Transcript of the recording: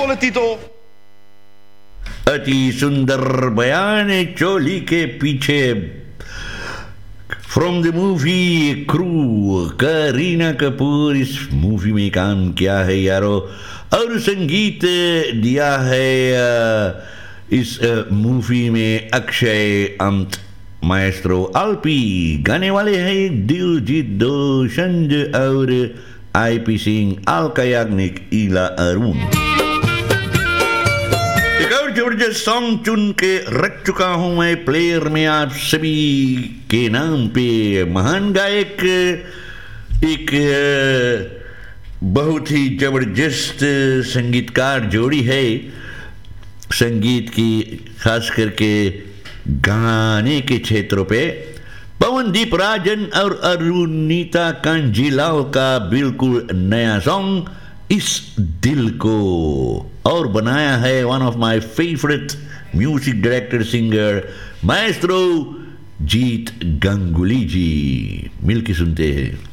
बोलती तो। अति सुंदर बयान है चोली के पीछे। From the movie crew, Kareena Kapoor इस मूवी में काम किया है यारो, और संगीत दिया है इस मूवी में अक्षय अमित, माएस्ट्रो अल्पी। गाने वाले हैं दिलजीत दोसांझ और आईपी सिंह, अलका याग्निक, इला अरुण। एक और जबरदस्त सॉन्ग चुन के रख चुका हूं मैं प्लेयर में आप सभी के नाम पे। महान गायक, एक बहुत ही जबरदस्त संगीतकार जोड़ी है संगीत की, खास करके गाने के क्षेत्रों पे। पवनदीप राजन और अरुणिता कांजीलाल का बिल्कुल नया सॉन्ग इस दिल को, और बनाया है one of my favourite music director singer Maestro जीत गंगुली जी। मिलके सुनते हैं।